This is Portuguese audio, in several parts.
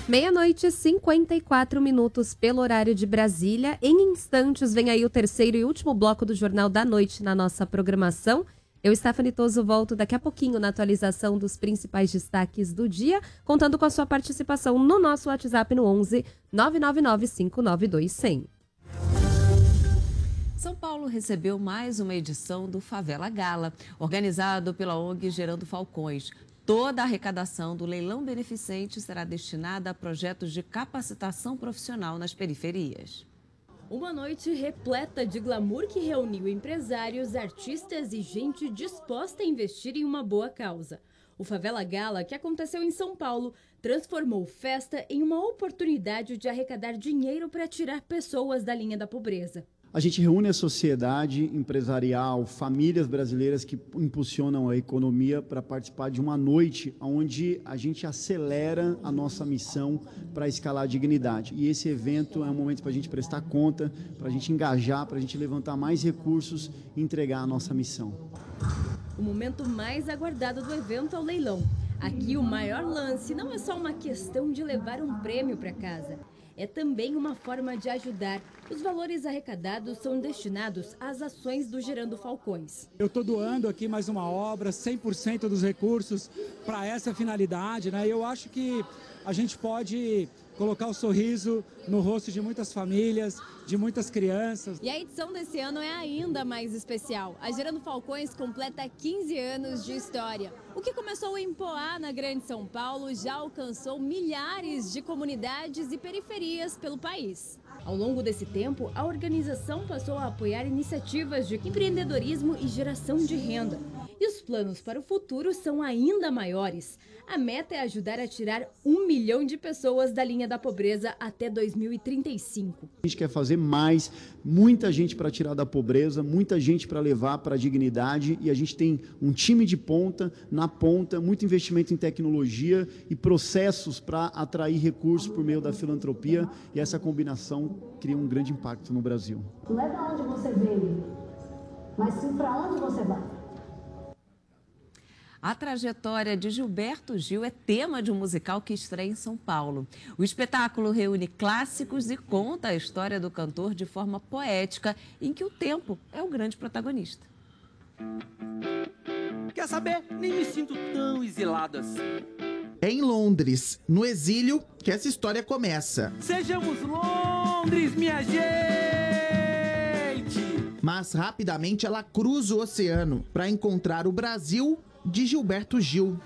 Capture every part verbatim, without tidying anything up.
Meia-noite e cinquenta e quatro minutos pelo horário de Brasília. Em instantes vem aí o terceiro e último bloco do Jornal da Noite na nossa programação. Eu, Stephanie Toso, volto daqui a pouquinho na atualização dos principais destaques do dia, contando com a sua participação no nosso WhatsApp no onze nove nove nove cinco nove dois zero zero. São Paulo recebeu mais uma edição do Favela Gala, organizado pela O N G Gerando Falcões. Toda a arrecadação do leilão beneficente será destinada a projetos de capacitação profissional nas periferias. Uma noite repleta de glamour que reuniu empresários, artistas e gente disposta a investir em uma boa causa. O Favela Gala, que aconteceu em São Paulo, transformou festa em uma oportunidade de arrecadar dinheiro para tirar pessoas da linha da pobreza. A gente reúne a sociedade empresarial, famílias brasileiras que impulsionam a economia para participar de uma noite onde a gente acelera a nossa missão para escalar a dignidade. E esse evento é um momento para a gente prestar conta, para a gente engajar, para a gente levantar mais recursos e entregar a nossa missão. O momento mais aguardado do evento é o leilão. Aqui o maior lance não é só uma questão de levar um prêmio para casa. É também uma forma de ajudar. Os valores arrecadados são destinados às ações do Gerando Falcões. Eu estou doando aqui mais uma obra, cem por cento dos recursos para essa finalidade, né? Eu acho que a gente pode colocar o sorriso no rosto de muitas famílias, de muitas crianças. E a edição desse ano é ainda mais especial. A Gerando Falcões completa quinze anos de história. O que começou em Poá, na Grande São Paulo, já alcançou milhares de comunidades e periferias pelo país. Ao longo desse tempo, a organização passou a apoiar iniciativas de empreendedorismo e geração de renda. E os planos para o futuro são ainda maiores. A meta é ajudar a tirar um milhão de pessoas da linha da pobreza até dois mil e trinta e cinco. A gente quer fazer mais, muita gente para tirar da pobreza, muita gente para levar para a dignidade, e a gente tem um time de ponta, na ponta, muito investimento em tecnologia e processos para atrair recursos por meio da filantropia, e essa combinação cria um grande impacto no Brasil. Não é para onde você veio, mas sim para onde você vai. A trajetória de Gilberto Gil é tema de um musical que estreia em São Paulo. O espetáculo reúne clássicos e conta a história do cantor de forma poética, em que o tempo é o grande protagonista. Quer saber? Nem me sinto tão exilado assim. É em Londres, no exílio, que essa história começa. Sejamos Londres, minha gente! Mas rapidamente ela cruza o oceano para encontrar o Brasil de Gilberto Gil.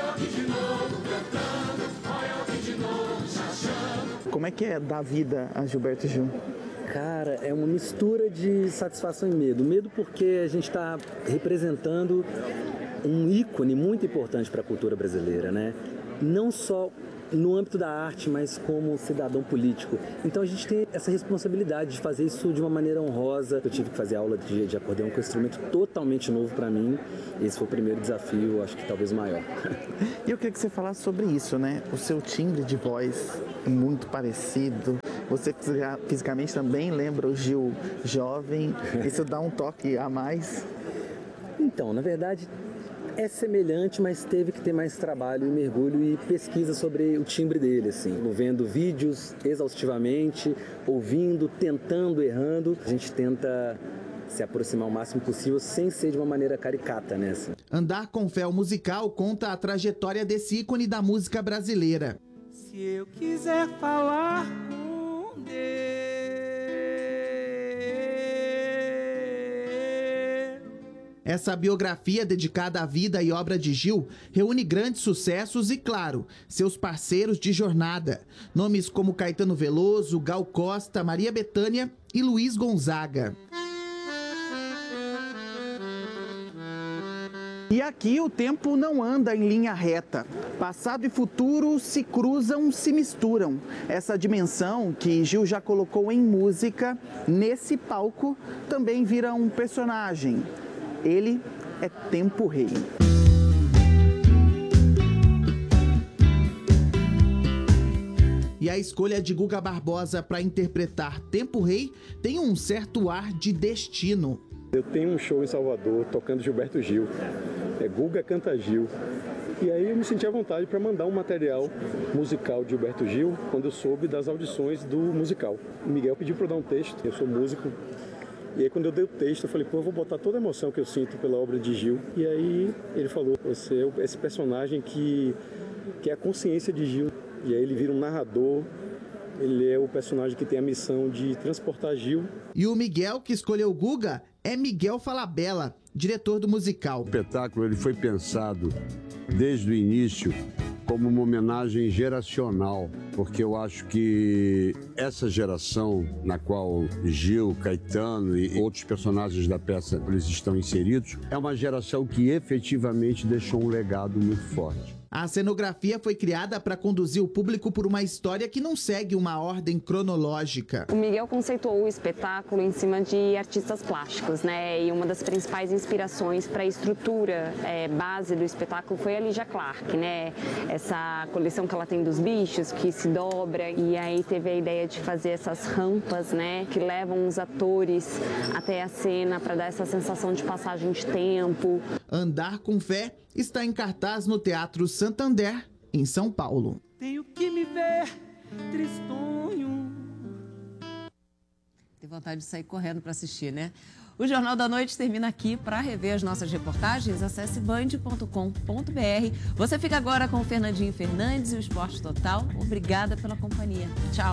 Como é que é dar vida a Gilberto Gil? Cara, é uma mistura de satisfação e medo. Medo porque a gente está representando um ícone muito importante para a cultura brasileira, né? Não só no âmbito da arte, mas como cidadão político. Então a gente tem essa responsabilidade de fazer isso de uma maneira honrosa. Eu tive que fazer aula de, de acordeão com um instrumento totalmente novo para mim. Esse foi o primeiro desafio, acho que talvez o maior. E eu queria que você falasse sobre isso, né? O seu timbre de voz é muito parecido. Você fisicamente também lembra o Gil jovem. Isso dá um toque a mais? Então, na verdade, é semelhante, mas teve que ter mais trabalho e mergulho e pesquisa sobre o timbre dele, assim. Vendo vídeos exaustivamente, ouvindo, tentando, errando. A gente tenta se aproximar o máximo possível sem ser de uma maneira caricata, né? Assim. Andar com Fé, o musical, conta a trajetória desse ícone da música brasileira. Se eu quiser falar com Deus. Essa biografia dedicada à vida e obra de Gil reúne grandes sucessos e, claro, seus parceiros de jornada. Nomes como Caetano Veloso, Gal Costa, Maria Bethânia e Luiz Gonzaga. E aqui o tempo não anda em linha reta. Passado e futuro se cruzam, se misturam. Essa dimensão que Gil já colocou em música, nesse palco, também vira um personagem. Ele é Tempo Rei. E a escolha de Guga Barbosa para interpretar Tempo Rei tem um certo ar de destino. Eu tenho um show em Salvador tocando Gilberto Gil. É Guga canta Gil. E aí eu me senti à vontade para mandar um material musical de Gilberto Gil quando eu soube das audições do musical. O Miguel pediu para eu dar um texto, eu sou músico. E aí quando eu dei o texto, eu falei, pô, eu vou botar toda a emoção que eu sinto pela obra de Gil. E aí ele falou, você é esse personagem que, que é a consciência de Gil. E aí ele vira um narrador, ele é o personagem que tem a missão de transportar Gil. E o Miguel que escolheu o Guga é Miguel Falabella, diretor do musical. O espetáculo ele foi pensado desde o início como uma homenagem geracional, porque eu acho que essa geração na qual Gil, Caetano e outros personagens da peça eles estão inseridos, é uma geração que efetivamente deixou um legado muito forte. A cenografia foi criada para conduzir o público por uma história que não segue uma ordem cronológica. O Miguel conceituou o espetáculo em cima de artistas plásticos, né? E uma das principais inspirações para a estrutura é, base do espetáculo foi a Lygia Clark, né? Essa coleção que ela tem dos bichos, que se dobra, e aí teve a ideia de fazer essas rampas, né? Que levam os atores até a cena para dar essa sensação de passagem de tempo. Andar com Fé está em cartaz no Teatro Santander, em São Paulo. Tenho que me ver tristonho. Tem vontade de sair correndo para assistir, né? O Jornal da Noite termina aqui. Para rever as nossas reportagens, acesse band ponto com ponto b r. Você fica agora com o Fernandinho Fernandes e o Esporte Total. Obrigada pela companhia. Tchau.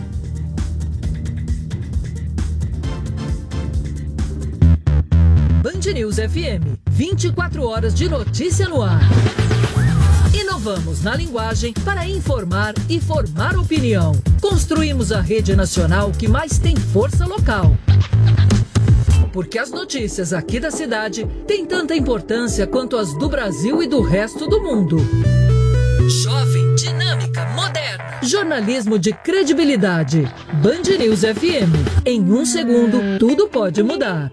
Band News F M, vinte e quatro horas de notícia no ar. Inovamos na linguagem para informar e formar opinião. Construímos a rede nacional que mais tem força local. Porque as notícias aqui da cidade têm tanta importância quanto as do Brasil e do resto do mundo. Jovem, dinâmica, moderna. Jornalismo de credibilidade. Band News F M. Em um segundo, tudo pode mudar.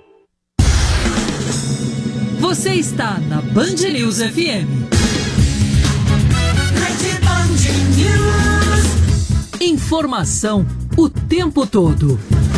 Você está na Band News F M. Informação o tempo todo.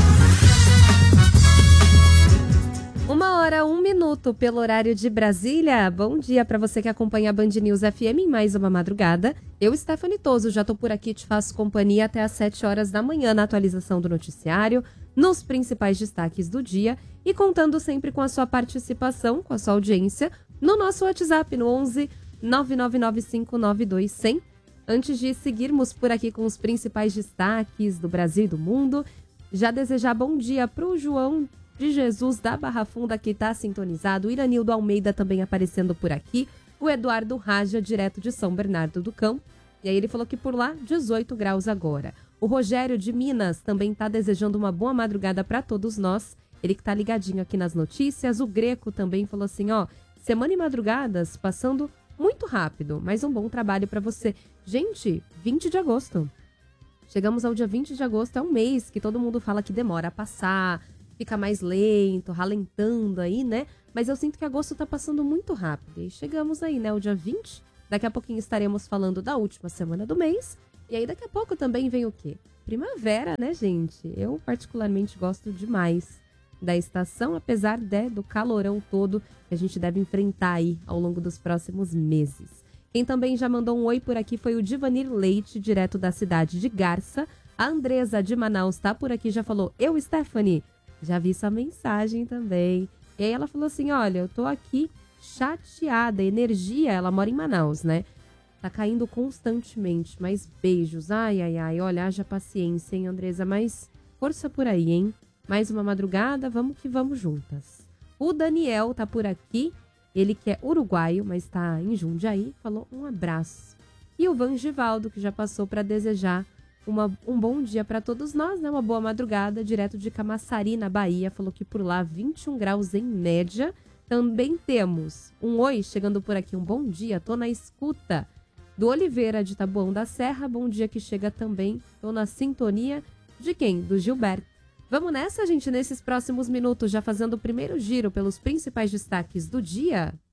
Uma hora, um minuto pelo horário de Brasília. Bom dia para você que acompanha a Band News F M em mais uma madrugada. Eu, Stephanie Toso, já tô por aqui, te faço companhia até às sete horas da manhã na atualização do noticiário, nos principais destaques do dia e contando sempre com a sua participação, com a sua audiência, no nosso WhatsApp, no onze nove nove nove cinco nove dois zero zero. Antes de seguirmos por aqui com os principais destaques do Brasil e do mundo, já desejar bom dia para o João de Jesus da Barra Funda, que está sintonizado, o Iranildo Almeida também aparecendo por aqui, o Eduardo Raja, direto de São Bernardo do Campo, e aí ele falou que por lá, dezoito graus agora. O Rogério de Minas também está desejando uma boa madrugada para todos nós, ele que está ligadinho aqui nas notícias. O Greco também falou assim, ó, semana e madrugadas passando muito rápido, mas um bom trabalho para você. Gente, vinte de agosto. Chegamos ao dia vinte de agosto, é um mês que todo mundo fala que demora a passar, fica mais lento, ralentando aí, né? Mas eu sinto que agosto tá passando muito rápido. E chegamos aí, né? O dia vinte. Daqui a pouquinho estaremos falando da última semana do mês. E aí daqui a pouco também vem o quê? Primavera, né, gente? Eu particularmente gosto demais da estação, apesar de, do calorão todo que a gente deve enfrentar aí ao longo dos próximos meses. Quem também já mandou um oi por aqui foi o Divanir Leite, direto da cidade de Garça. A Andresa de Manaus tá por aqui, já falou, eu, Stephanie, já vi sua mensagem também. E aí ela falou assim, olha, eu tô aqui chateada, energia, ela mora em Manaus, né? Tá caindo constantemente, mas beijos, ai, ai, ai, olha, haja paciência, hein, Andresa, mas força por aí, hein? Mais uma madrugada, vamos que vamos juntas. O Daniel tá por aqui, ele que é uruguaio, mas tá em Jundiaí, falou um abraço. E o Vangivaldo, que já passou para desejar Uma, um bom dia para todos nós, né? Uma boa madrugada, direto de Camaçari, na Bahia. Falou que por lá, vinte e um graus em média. Também temos um oi, chegando por aqui, um bom dia, tô na escuta. Do Oliveira, de Taboão da Serra, bom dia que chega também. Tô na sintonia de quem? Do Gilberto. Vamos nessa, gente, nesses próximos minutos, já fazendo o primeiro giro pelos principais destaques do dia.